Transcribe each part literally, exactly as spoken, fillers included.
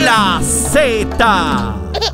La Z.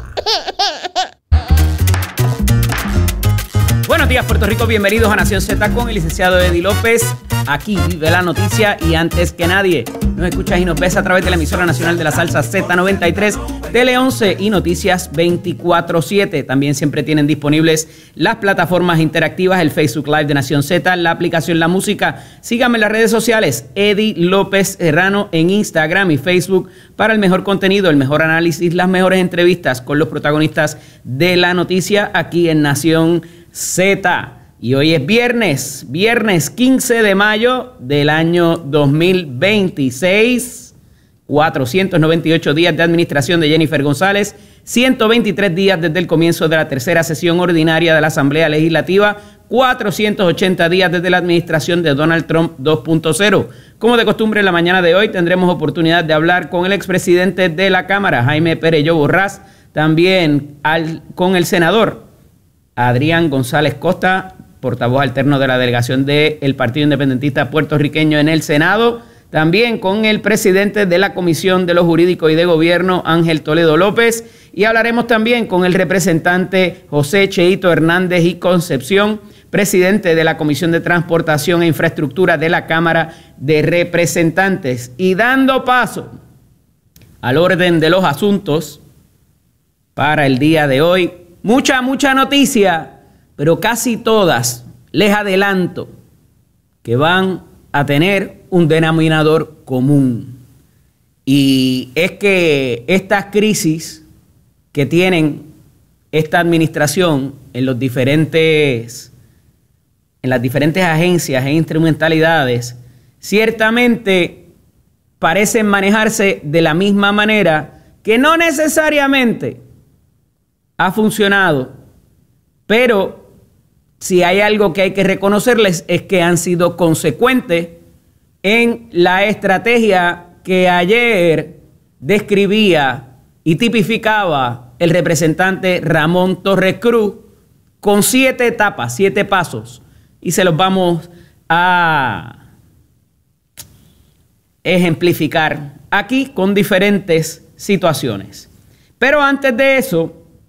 Buenos días, Puerto Rico. Bienvenidos a Nación Z con el licenciado Eddie López. Aquí vive la noticia y antes que nadie, nos escuchas y nos ves a través de la emisora nacional de la salsa Z noventa y tres, Tele once y Noticias veinticuatro siete. También siempre tienen disponibles las plataformas interactivas, el Facebook Live de Nación Z, la aplicación La Música. Síganme en las redes sociales, Eddie López Serrano en Instagram y Facebook para el mejor contenido, el mejor análisis, las mejores entrevistas con los protagonistas de la noticia aquí en Nación Z. Y hoy es viernes, viernes quince de mayo del año dos mil veintiséis, cuatrocientos noventa y ocho días de administración de Jennifer González, ciento veintitrés días desde el comienzo de la tercera sesión ordinaria de la Asamblea Legislativa, cuatrocientos ochenta días desde la administración de Donald Trump dos punto cero. Como de costumbre, en la mañana de hoy tendremos oportunidad de hablar con el expresidente de la Cámara, Jaime Perello Borrás, también al, con el senador Adrián González Costa, portavoz alterno de la delegación del Partido Independentista Puertorriqueño en el Senado, también con el presidente de la Comisión de lo Jurídico y de Gobierno, Ángel Toledo López, y hablaremos también con el representante José Cheito Hernández y Concepción, presidente de la Comisión de Transportación e Infraestructura de la Cámara de Representantes. Y dando paso al orden de los asuntos para el día de hoy, mucha, mucha noticia, pero casi todas, les adelanto, que van a tener un denominador común. Y es que estas crisis que tienen esta administración en los diferentes, en las diferentes agencias e instrumentalidades, ciertamente parecen manejarse de la misma manera, que no necesariamente ha funcionado, pero si hay algo que hay que reconocerles es que han sido consecuentes en la estrategia que ayer describía y tipificaba el representante Ramón Torres Cruz con siete etapas, siete pasos, y se los vamos a ejemplificar aquí con diferentes situaciones. Pero antes de eso,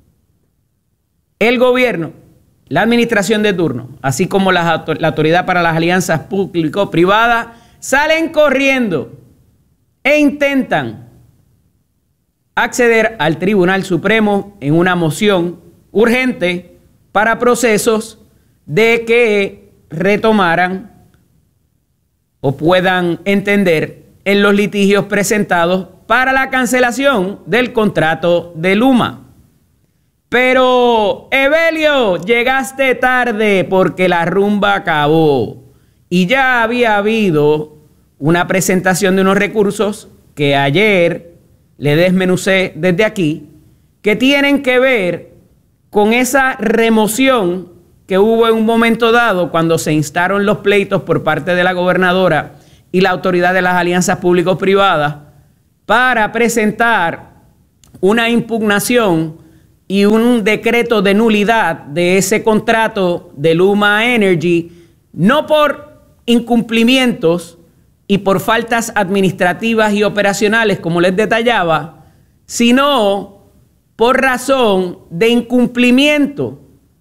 el gobierno, la administración de turno, así como la, la autoridad para las alianzas público-privadas, salen corriendo e intentan acceder al Tribunal Supremo en una moción urgente para procesos de que retomaran o puedan entender en los litigios presentados para la cancelación del contrato de Luma. Pero, Evelio, llegaste tarde porque la rumba acabó. Y ya había habido una presentación de unos recursos que ayer le desmenucé desde aquí, que tienen que ver con esa remoción que hubo en un momento dado cuando se instaron los pleitos por parte de la gobernadora y la autoridad de las alianzas público-privadas para presentar una impugnación y un decreto de nulidad de ese contrato de Luma Energy, no por incumplimientos y por faltas administrativas y operacionales, como les detallaba, sino por razón de incumplimiento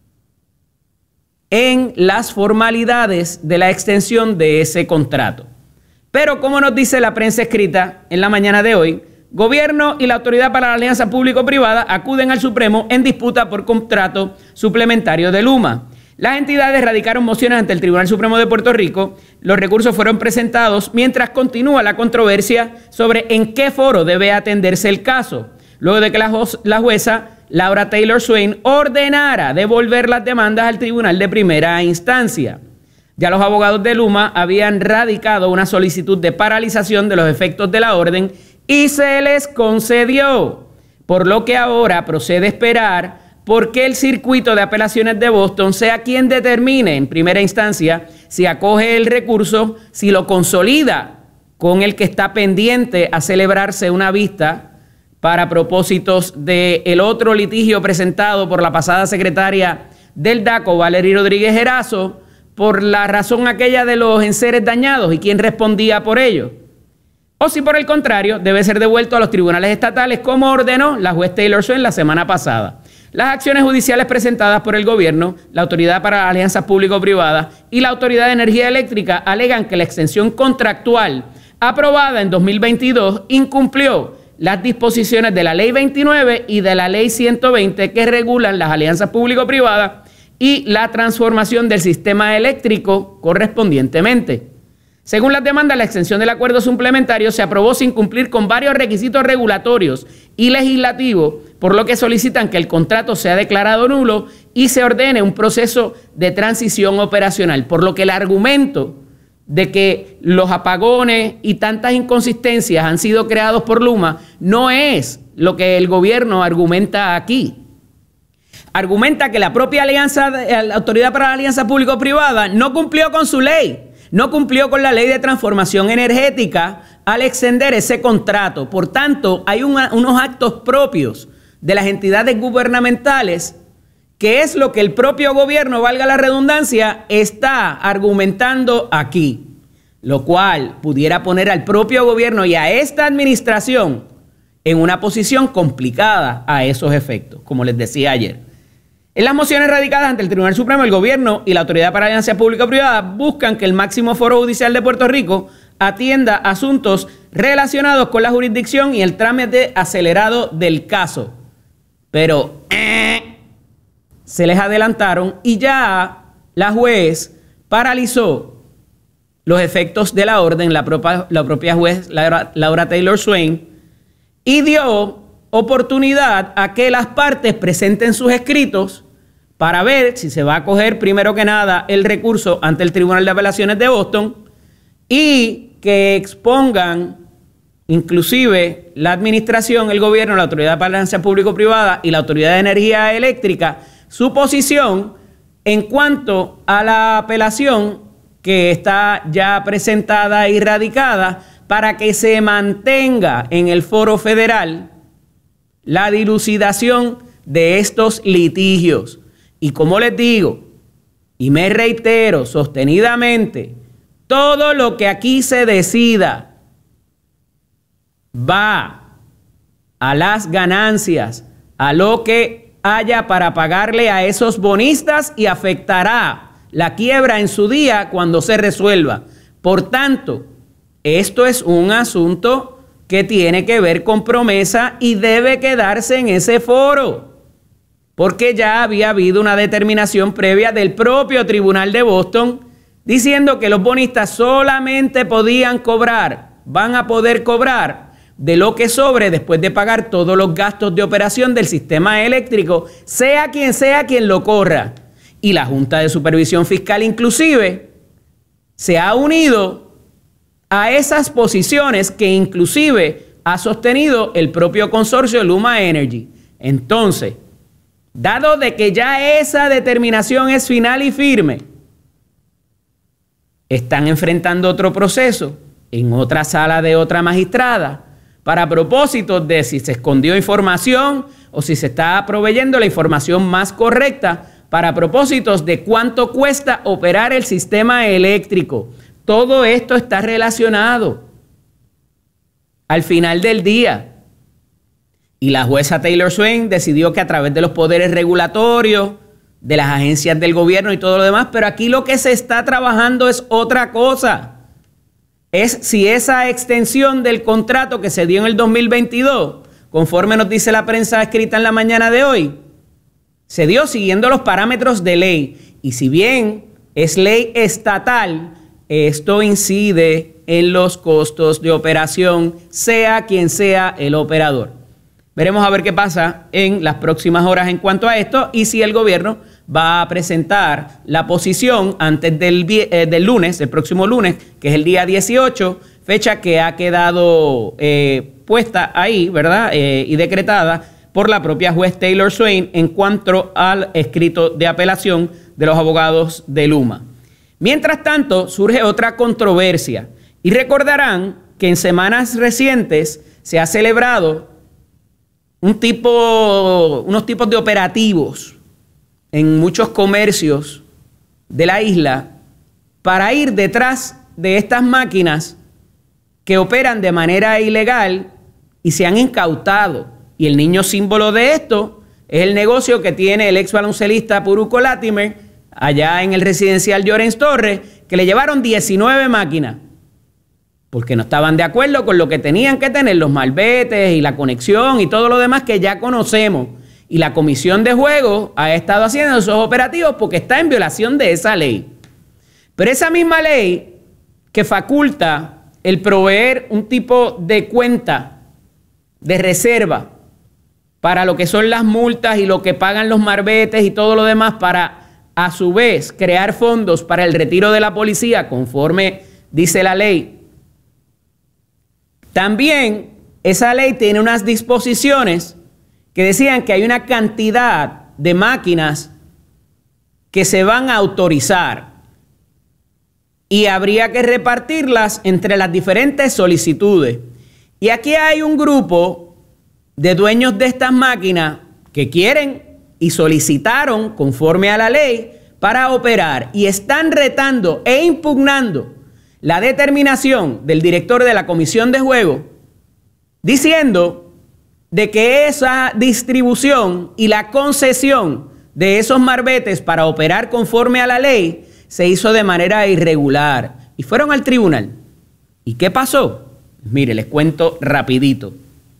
en las formalidades de la extensión de ese contrato. Pero como nos dice la prensa escrita en la mañana de hoy, Gobierno y la Autoridad para la Alianza Público-Privada acuden al Supremo en disputa por contrato suplementario de Luma. Las entidades radicaron mociones ante el Tribunal Supremo de Puerto Rico. Los recursos fueron presentados mientras continúa la controversia sobre en qué foro debe atenderse el caso, luego de que la, ju la jueza Laura Taylor Swain ordenara devolver las demandas al tribunal de primera instancia. Ya los abogados de Luma habían radicado una solicitud de paralización de los efectos de la orden y se les concedió, por lo que ahora procede esperar porque el circuito de apelaciones de Boston sea quien determine en primera instancia si acoge el recurso, si lo consolida con el que está pendiente a celebrarse una vista para propósitos del otro litigio presentado por la pasada secretaria del D A C O, Valerie Rodríguez Erazo, por la razón aquella de los enseres dañados y quién respondía por ello. o si por el contrario debe ser devuelto a los tribunales estatales como ordenó la juez Taylor Swain la semana pasada. Las acciones judiciales presentadas por el gobierno, la Autoridad para las Alianzas Público-Privadas y la Autoridad de Energía Eléctrica alegan que la extensión contractual aprobada en dos mil veintidós incumplió las disposiciones de la Ley veintinueve y de la Ley ciento veinte que regulan las alianzas público-privadas y la transformación del sistema eléctrico correspondientemente. Según las demandas, la extensión del acuerdo suplementario se aprobó sin cumplir con varios requisitos regulatorios y legislativos, por lo que solicitan que el contrato sea declarado nulo y se ordene un proceso de transición operacional, por lo que el argumento de que los apagones y tantas inconsistencias han sido creados por Luma no es lo que el gobierno argumenta aquí. Argumenta que la propia alianza, la Autoridad para la Alianza Público-Privada no cumplió con su ley, no cumplió con la ley de transformación energética al extender ese contrato. Por tanto, hay una, unos actos propios de las entidades gubernamentales que es lo que el propio gobierno, valga la redundancia, está argumentando aquí, lo cual pudiera poner al propio gobierno y a esta administración en una posición complicada a esos efectos, como les decía ayer. En las mociones radicadas ante el Tribunal Supremo, el gobierno y la Autoridad para la Alianza Público-Privada buscan que el máximo foro judicial de Puerto Rico atienda asuntos relacionados con la jurisdicción y el trámite acelerado del caso. Pero eh, se les adelantaron y ya la juez paralizó los efectos de la orden, la propia, la propia juez Laura, Laura Taylor Swain, y dio oportunidad a que las partes presenten sus escritos para ver si se va a coger primero que nada el recurso ante el Tribunal de Apelaciones de Boston y que expongan inclusive la administración, el gobierno, la Autoridad para la Alianza Público-Privada y la Autoridad de Energía Eléctrica su posición en cuanto a la apelación que está ya presentada y radicada para que se mantenga en el foro federal la dilucidación de estos litigios. Y como les digo, y me reitero sostenidamente, todo lo que aquí se decida va a las ganancias, a lo que haya para pagarle a esos bonistas y afectará la quiebra en su día cuando se resuelva. Por tanto, esto es un asunto que tiene que ver con promesa y debe quedarse en ese foro, porque ya había habido una determinación previa del propio Tribunal de Boston diciendo que los bonistas solamente podían cobrar, van a poder cobrar de lo que sobre después de pagar todos los gastos de operación del sistema eléctrico, sea quien sea quien lo corra. Y la Junta de Supervisión Fiscal inclusive se ha unido a esas posiciones que inclusive ha sostenido el propio consorcio Luma Energy. Entonces, dado de que ya esa determinación es final y firme, están enfrentando otro proceso en otra sala de otra magistrada para propósitos de si se escondió información o si se está proveyendo la información más correcta para propósitos de cuánto cuesta operar el sistema eléctrico. Todo esto está relacionado al final del día. Y la jueza Taylor Swain decidió que a través de los poderes regulatorios, de las agencias del gobierno y todo lo demás, pero aquí lo que se está trabajando es otra cosa. Es si esa extensión del contrato que se dio en el dos mil veintidós, conforme nos dice la prensa escrita en la mañana de hoy, se dio siguiendo los parámetros de ley. Y si bien es ley estatal, esto incide en los costos de operación, sea quien sea el operador. Veremos a ver qué pasa en las próximas horas en cuanto a esto y si el gobierno va a presentar la posición antes del, eh, del lunes, el próximo lunes, que es el día dieciocho, fecha que ha quedado eh, puesta ahí, ¿verdad? Eh, y decretada por la propia juez Taylor Swain en cuanto al escrito de apelación de los abogados de Luma. Mientras tanto, surge otra controversia y recordarán que en semanas recientes se ha celebrado un tipo, unos tipos de operativos en muchos comercios de la isla para ir detrás de estas máquinas que operan de manera ilegal y se han incautado. Y el niño símbolo de esto es el negocio que tiene el ex baloncelista Puruco Latimer allá en el residencial Llorens Torres, que le llevaron diecinueve máquinas porque no estaban de acuerdo con lo que tenían que tener, los malvetes y la conexión y todo lo demás que ya conocemos. Y la Comisión de Juegos ha estado haciendo esos operativos porque está en violación de esa ley. Pero esa misma ley que faculta el proveer un tipo de cuenta de reserva para lo que son las multas y lo que pagan los marbetes y todo lo demás, para a su vez crear fondos para el retiro de la policía conforme dice la ley. También esa ley tiene unas disposiciones que decían que hay una cantidad de máquinas que se van a autorizar y habría que repartirlas entre las diferentes solicitudes. Y aquí hay un grupo de dueños de estas máquinas que quieren y solicitaron conforme a la ley para operar y están retando e impugnando la determinación del director de la Comisión de Juegos, diciendo de que esa distribución y la concesión de esos marbetes para operar conforme a la ley se hizo de manera irregular. Y fueron al tribunal. ¿Y qué pasó? Mire, les cuento rapidito.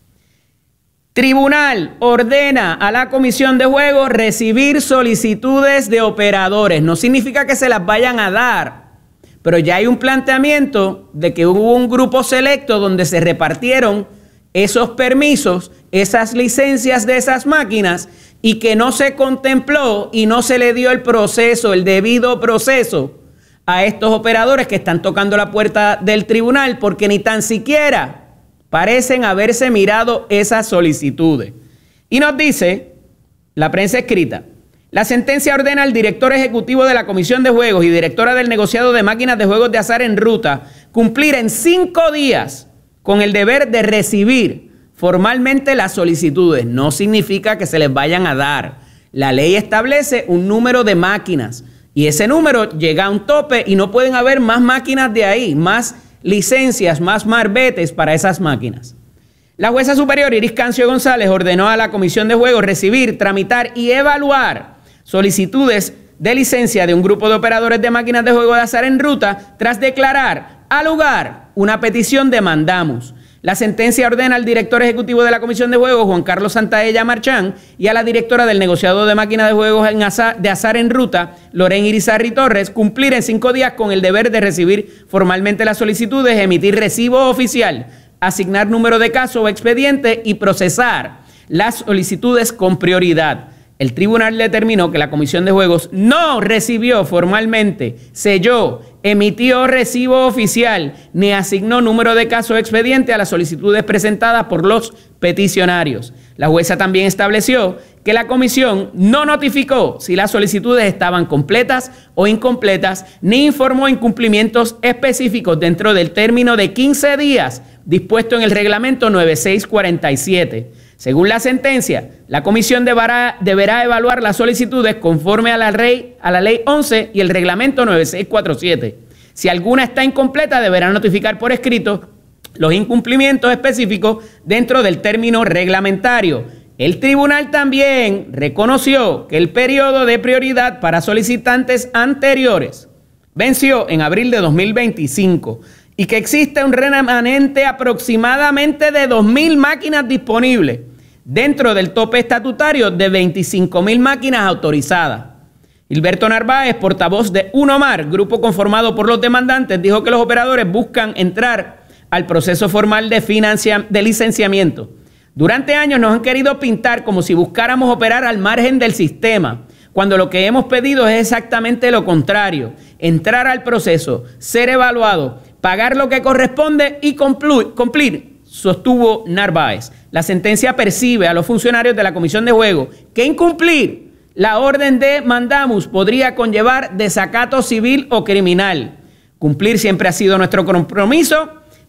Tribunal ordena a la Comisión de Juegos recibir solicitudes de operadores. No significa que se las vayan a dar, pero ya hay un planteamiento de que hubo un grupo selecto donde se repartieron esos permisos, esas licencias de esas máquinas, y que no se contempló y no se le dio el proceso, el debido proceso a estos operadores que están tocando la puerta del tribunal porque ni tan siquiera parecen haberse mirado esas solicitudes. Y nos dice la prensa escrita: la sentencia ordena al director ejecutivo de la Comisión de Juegos y directora del negociado de máquinas de juegos de azar en ruta cumplir en cinco días con el deber de recibir formalmente las solicitudes. No significa que se les vayan a dar. La ley establece un número de máquinas y ese número llega a un tope y no pueden haber más máquinas de ahí, más licencias, más marbetes para esas máquinas. La jueza superior Iris Cancio González ordenó a la Comisión de Juegos recibir, tramitar y evaluar solicitudes de licencia de un grupo de operadores de máquinas de juego de azar en ruta tras declarar al lugar una petición de mandamus. La sentencia ordena al director ejecutivo de la Comisión de Juegos, Juan Carlos Santaella Marchán, y a la directora del negociado de máquinas de juegos en azar, de azar en ruta, Loren Irizarry Torres, cumplir en cinco días con el deber de recibir formalmente las solicitudes, emitir recibo oficial, asignar número de caso o expediente y procesar las solicitudes con prioridad. El tribunal determinó que la Comisión de Juegos no recibió formalmente, selló, emitió recibo oficial, ni asignó número de caso o expediente a las solicitudes presentadas por los peticionarios. La jueza también estableció que la comisión no notificó si las solicitudes estaban completas o incompletas, ni informó incumplimientos específicos dentro del término de quince días dispuesto en el reglamento noventa y seis cuarenta y siete. Según la sentencia, la comisión deberá, deberá evaluar las solicitudes conforme a la, ley, a la ley once y el reglamento noventa y seis cuarenta y siete. Si alguna está incompleta, deberá notificar por escrito los incumplimientos específicos dentro del término reglamentario. El tribunal también reconoció que el periodo de prioridad para solicitantes anteriores venció en abril de dos mil veinticinco y que existe un remanente aproximadamente de dos mil máquinas disponibles dentro del tope estatutario de veinticinco mil máquinas autorizadas. Gilberto Narváez, portavoz de UNOMAR, grupo conformado por los demandantes, dijo que los operadores buscan entrar al proceso formal de, financia, de licenciamiento. Durante años nos han querido pintar como si buscáramos operar al margen del sistema, cuando lo que hemos pedido es exactamente lo contrario: entrar al proceso, ser evaluado, pagar lo que corresponde y cumplir, sostuvo Narváez. La sentencia percibe a los funcionarios de la Comisión de Juegos que incumplir la orden de mandamus podría conllevar desacato civil o criminal. Cumplir siempre ha sido nuestro compromiso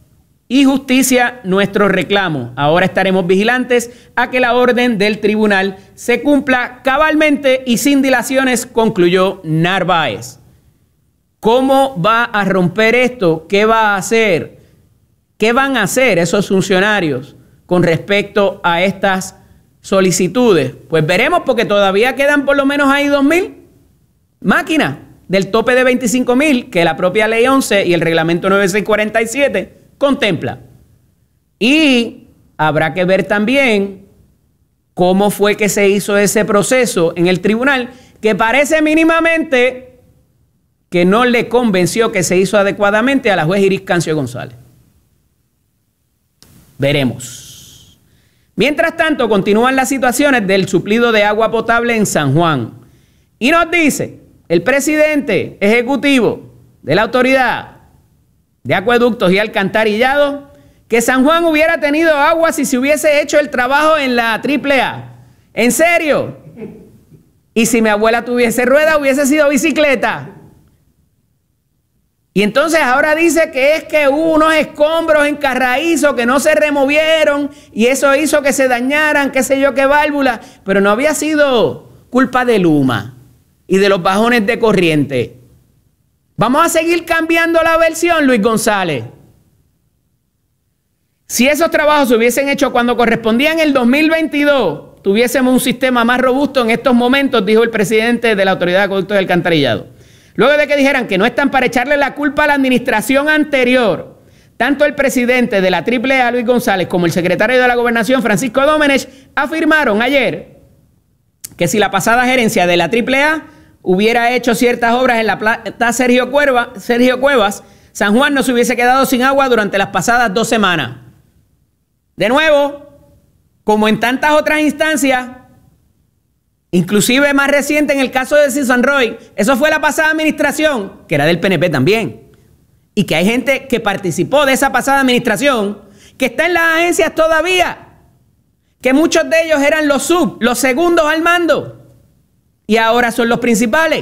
y justicia nuestro reclamo. Ahora estaremos vigilantes a que la orden del tribunal se cumpla cabalmente y sin dilaciones, concluyó Narváez. ¿Cómo va a romper esto? ¿Qué va a hacer ¿Qué van a hacer esos funcionarios con respecto a estas solicitudes? Pues veremos, porque todavía quedan por lo menos ahí dos mil máquinas del tope de veinticinco mil que la propia Ley once y el Reglamento noventa y seis cuarenta y siete contempla. Y habrá que ver también cómo fue que se hizo ese proceso en el tribunal, que parece mínimamente que no le convenció que se hizo adecuadamente a la juez Iris Cancio González. Veremos. Mientras tanto, continúan las situaciones del suplido de agua potable en San Juan. Y nos dice el presidente ejecutivo de la Autoridad de Acueductos y Alcantarillados que San Juan hubiera tenido agua si se hubiese hecho el trabajo en la triple A. ¿En serio? Y si mi abuela tuviese rueda, hubiese sido bicicleta. Y entonces ahora dice que es que hubo unos escombros en Carraízo que no se removieron y eso hizo que se dañaran, qué sé yo, qué válvula. Pero no había sido culpa de Luma y de los bajones de corriente. Vamos a seguir cambiando la versión, Luis González. Si esos trabajos se hubiesen hecho cuando correspondía en el dos mil veintidós, tuviésemos un sistema más robusto en estos momentos, dijo el presidente de la Autoridad de Acueductos y Alcantarillado. Luego de que dijeran que no están para echarle la culpa a la administración anterior, tanto el presidente de la triple A, Luis González, como el secretario de la Gobernación, Francisco Domenech, afirmaron ayer que si la pasada gerencia de la triple A hubiera hecho ciertas obras en la planta Sergio, Cuerva, Sergio Cuevas, San Juan no se hubiese quedado sin agua durante las pasadas dos semanas. De nuevo, como en tantas otras instancias, inclusive más reciente en el caso de Susan Roy, eso fue la pasada administración, que era del P N P también, y que hay gente que participó de esa pasada administración, que está en las agencias todavía, que muchos de ellos eran los sub, los segundos al mando, y ahora son los principales.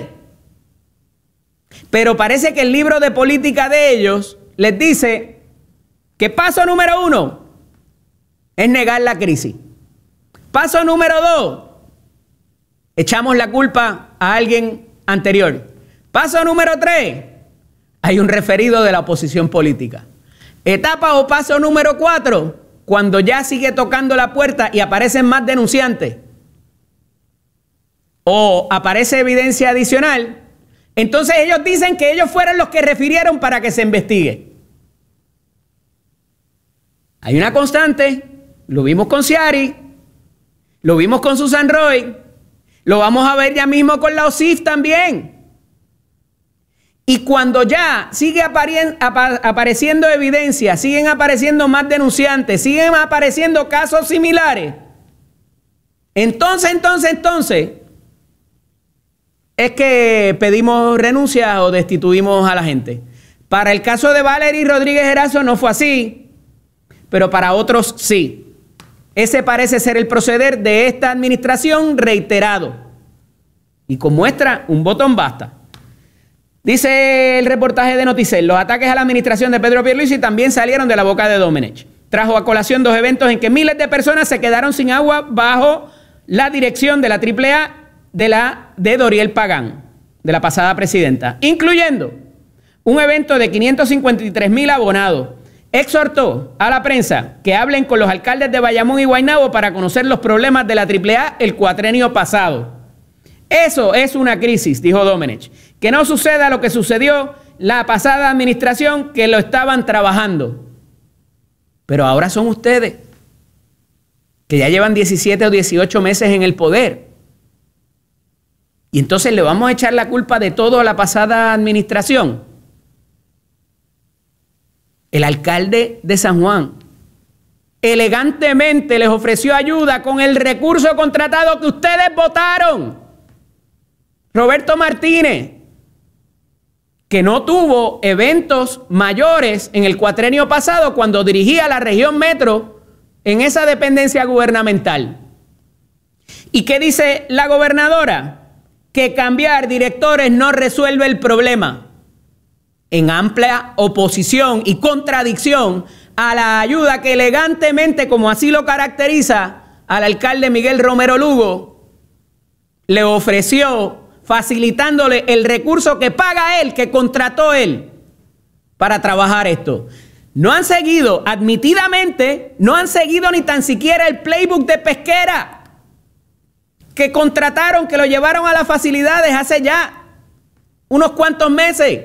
Pero parece que el libro de política de ellos les dice que paso número uno es negar la crisis. Paso número dos, echamos la culpa a alguien anterior. Paso número tres, hay un referido de la oposición política. Etapa o paso número cuatro, cuando ya sigue tocando la puerta y aparecen más denunciantes o aparece evidencia adicional, entonces ellos dicen que ellos fueron los que refirieron para que se investigue. Hay una constante, lo vimos con Ciari, lo vimos con Susan Roy, lo vamos a ver ya mismo con la O S I F también. Y cuando ya sigue apareciendo evidencia, siguen apareciendo más denunciantes, siguen apareciendo casos similares, entonces, entonces, entonces, es que pedimos renuncia o destituimos a la gente. Para el caso de Valery Rodríguez Erazo no fue así, pero para otros sí. Ese parece ser el proceder de esta administración reiterado. Y con muestra, un botón basta. Dice el reportaje de Noticel, los ataques a la administración de Pedro Pierluisi también salieron de la boca de Domenech. Trajo a colación dos eventos en que miles de personas se quedaron sin agua bajo la dirección de la triple A de, la, de Doriel Pagán, de la pasada presidenta, incluyendo un evento de quinientos cincuenta y tres mil abonados. Exhortó a la prensa que hablen con los alcaldes de Bayamón y Guaynabo para conocer los problemas de la triple A el cuatrenio pasado. Eso es una crisis, dijo Domenech. Que no suceda lo que sucedió la pasada administración, que lo estaban trabajando. Pero ahora son ustedes, que ya llevan diecisiete o dieciocho meses en el poder. Y entonces le vamos a echar la culpa de todo a la pasada administración. El alcalde de San Juan elegantemente les ofreció ayuda con el recurso contratado que ustedes votaron. Roberto Martínez, que no tuvo eventos mayores en el cuatrenio pasado cuando dirigía la región metro en esa dependencia gubernamental. ¿Y qué dice la gobernadora? Que cambiar directores no resuelve el problema. En amplia oposición y contradicción a la ayuda que elegantemente, como así lo caracteriza, al alcalde Miguel Romero Lugo le ofreció, facilitándole el recurso que paga él, que contrató él para trabajar esto. no han seguido, admitidamente, no han seguido ni tan siquiera el playbook de Pesquera, que contrataron, que lo llevaron a las facilidades hace ya unos cuantos meses.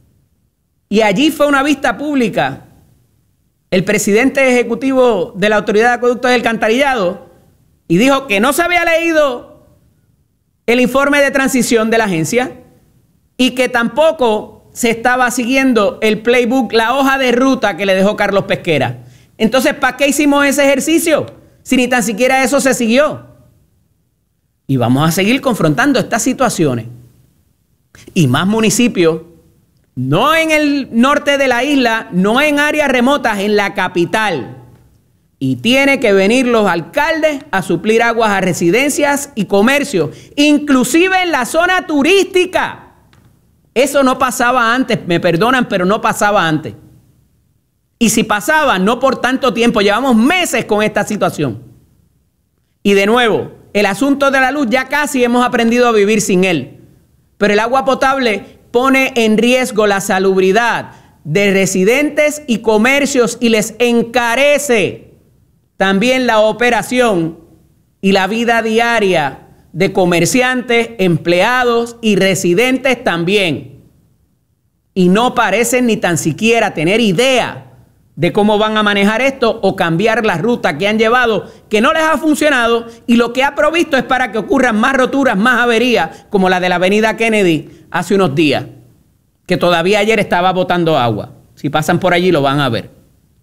Y allí fue una vista pública. El presidente ejecutivo de la Autoridad de Acueductos y Alcantarillado y dijo que no se había leído el informe de transición de la agencia y que tampoco se estaba siguiendo el playbook, la hoja de ruta que le dejó Carlos Pesquera. Entonces, ¿para qué hicimos ese ejercicio si ni tan siquiera eso se siguió? Y vamos a seguir confrontando estas situaciones. Y más municipios, no en el norte de la isla, no en áreas remotas, en la capital. Y tiene que venir los alcaldes a suplir aguas a residencias y comercios, inclusive en la zona turística. Eso no pasaba antes, me perdonan, pero no pasaba antes. Y si pasaba, no por tanto tiempo, llevamos meses con esta situación. Y de nuevo, el asunto de la luz ya casi hemos aprendido a vivir sin él. Pero el agua potable pone en riesgo la salubridad de residentes y comercios y les encarece también la operación y la vida diaria de comerciantes, empleados y residentes también. Y no parecen ni tan siquiera tener idea de cómo van a manejar esto o cambiar la ruta que han llevado, que no les ha funcionado, y lo que ha provisto es para que ocurran más roturas, más averías, como la de la avenida Kennedy hace unos días, que todavía ayer estaba botando agua. Si pasan por allí lo van a ver.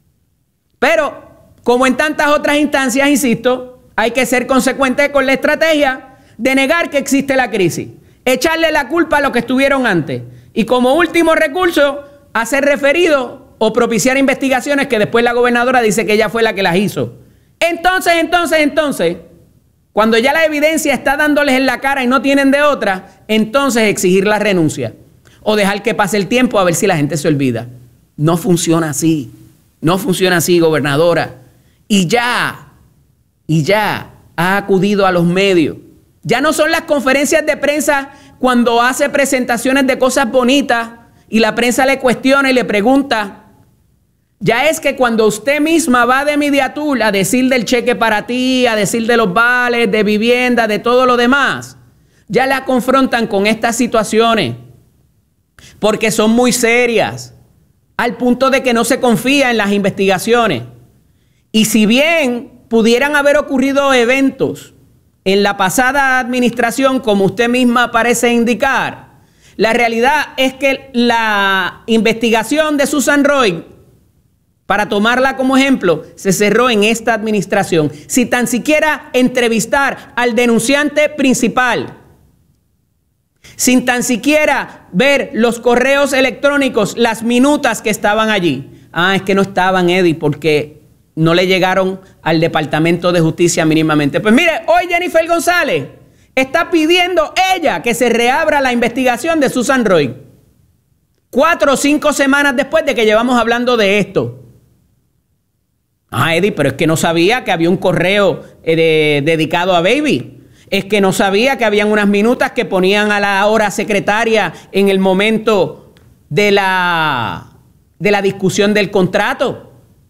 Pero, como en tantas otras instancias, insisto, hay que ser consecuente con la estrategia de negar que existe la crisis, echarle la culpa a los que estuvieron antes y como último recurso hacer referido o propiciar investigaciones que después la gobernadora dice que ella fue la que las hizo. Entonces, entonces, entonces, cuando ya la evidencia está dándoles en la cara y no tienen de otra, entonces exigir la renuncia o dejar que pase el tiempo a ver si la gente se olvida. No funciona así, no funciona así, gobernadora. Y ya, y ya ha acudido a los medios. Ya no son las conferencias de prensa cuando hace presentaciones de cosas bonitas y la prensa le cuestiona y le pregunta. Ya es que cuando usted misma va de Mediatur a decir del cheque para ti, a decir de los vales, de vivienda, de todo lo demás, ya la confrontan con estas situaciones porque son muy serias, al punto de que no se confía en las investigaciones. Y si bien pudieran haber ocurrido eventos en la pasada administración, como usted misma parece indicar, la realidad es que la investigación de Susan Roy, para tomarla como ejemplo, se cerró en esta administración, sin tan siquiera entrevistar al denunciante principal, sin tan siquiera ver los correos electrónicos, las minutas que estaban allí. Ah, es que no estaban, Eddie, porque no le llegaron al Departamento de Justicia mínimamente. Pues mire, hoy Jennifer González está pidiendo ella que se reabra la investigación de Susan Roy. Cuatro o cinco semanas después de que llevamos hablando de esto. Ah, Eddie, pero es que no sabía que había un correo eh, de, dedicado a Baby. Es que no sabía que habían unas minutas que ponían a la hora secretaria en el momento de la, de la discusión del contrato.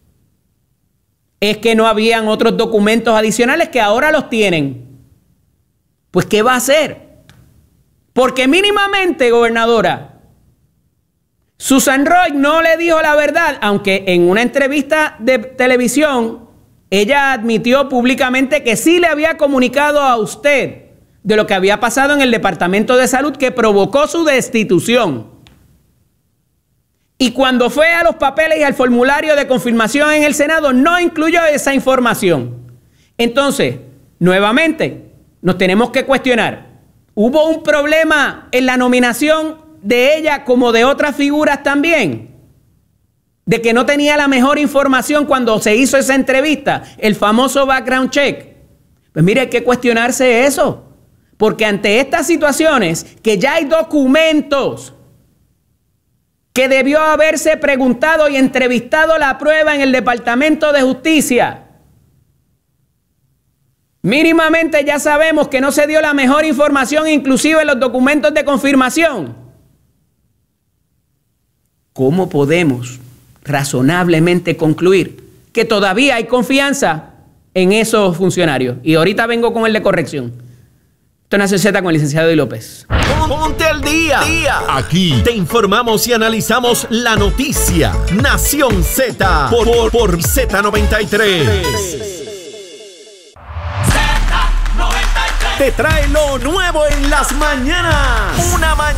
Es que no habían otros documentos adicionales que ahora los tienen. Pues, ¿qué va a hacer? Porque mínimamente, gobernadora, Susan Roy no le dijo la verdad, aunque en una entrevista de televisión ella admitió públicamente que sí le había comunicado a usted de lo que había pasado en el Departamento de Salud que provocó su destitución. Y cuando fue a los papeles y al formulario de confirmación en el Senado, no incluyó esa información. Entonces, nuevamente, nos tenemos que cuestionar. ¿Hubo un problema en la nominación de ella como de otras figuras también? De que no tenía la mejor información cuando se hizo esa entrevista, el famoso background check. Pues mire, hay que cuestionarse eso. Porque ante estas situaciones, que ya hay documentos que debió haberse preguntado y entrevistado la prueba en el Departamento de Justicia. Mínimamente ya sabemos que no se dio la mejor información, inclusive en los documentos de confirmación. ¿Cómo podemos razonablemente concluir que todavía hay confianza en esos funcionarios. Y ahorita vengo con el de corrección. Esto es Nación Z con el licenciado Eddie López. Ponte al día. día. Aquí te informamos y analizamos la noticia. Nación Z por, por, por Z noventa y tres. Z noventa y tres. Te trae lo nuevo en las mañanas. Una mañana